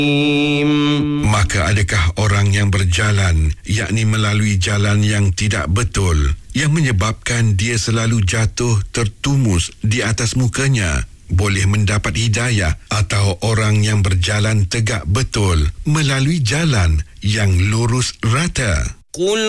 Maka adakah orang yang berjalan, yakni melalui jalan yang tidak betul, yang menyebabkan dia selalu jatuh tertumus di atas mukanya, boleh mendapat hidayah, atau orang yang berjalan tegak betul melalui jalan yang lurus rata? Qul